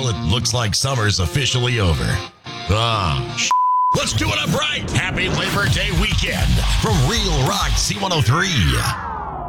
Well, it looks like summer's officially over. Let's do it up right. Happy Labor Day weekend from Real Rock C103.